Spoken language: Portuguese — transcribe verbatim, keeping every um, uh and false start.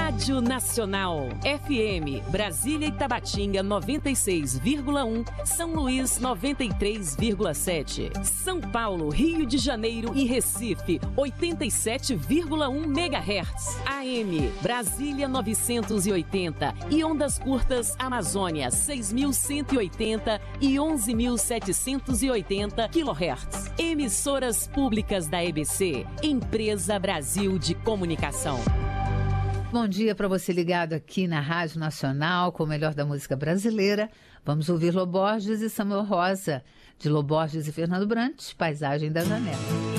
Rádio Nacional. F M, Brasília e Tabatinga noventa e seis vírgula um, São Luís noventa e três vírgula sete, São Paulo, Rio de Janeiro e Recife oitenta e sete vírgula um megahertz. A M, Brasília novecentos e oitenta e ondas curtas Amazônia seis mil cento e oitenta e onze mil setecentos e oitenta quilohertz. Emissoras públicas da E B C, Empresa Brasil de Comunicação. Bom dia para você ligado aqui na Rádio Nacional com o melhor da música brasileira. Vamos ouvir Lô Borges e Samuel Rosa, de Lô Borges e Fernando Brant, Paisagem da Janela.